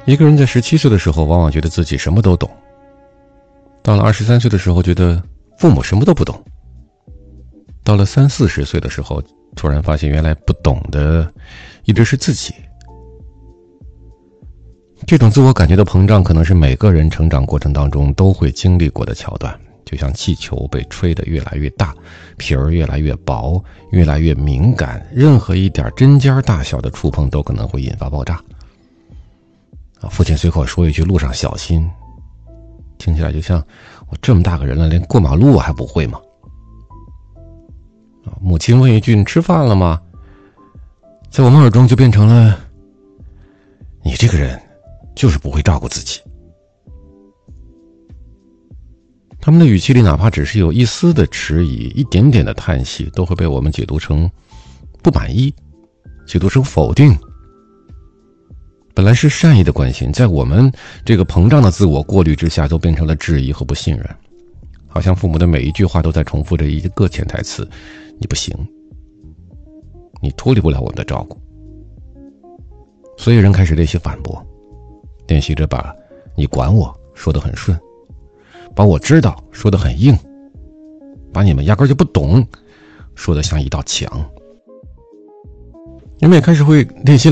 一个人在17岁的时候，往往觉得自己什么都懂，到了23岁的时候，觉得父母什么都不懂，到了30、40岁的时候，突然发现原来不懂的一直是自己。这种自我感觉的膨胀，可能是每个人成长过程当中都会经历过的桥段，就像气球被吹得越来越大，皮儿越来越薄，越来越敏感，任何一点针尖大小的触碰都可能会引发爆炸。父亲随口说一句路上小心，听起来就像我这么大个人了，连过马路我还不会吗？母亲问一句你吃饭了吗，在我们耳中就变成了你这个人就是不会照顾自己。他们的语气里哪怕只是有一丝的迟疑，一点点的叹息，都会被我们解读成不满意，解读成否定。本来是善意的关心，在我们这个膨胀的自我过滤之下，都变成了质疑和不信任。好像父母的每一句话都在重复着一个潜台词：你不行，你脱离不了我们的照顾。所以人开始练习反驳，练习着把你管我说得很顺，把我知道说得很硬，把你们压根就不懂说得像一道墙。人们也开始会练习